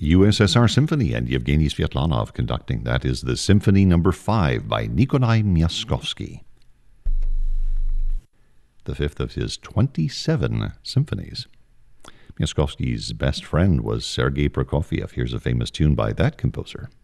USSR Symphony and Yevgeny Svetlanov conducting. That is the Symphony No. 5 by Nikolai Myaskovsky, the fifth of his 27 symphonies. Myaskovsky's best friend was Sergei Prokofiev. Here's a famous tune by that composer.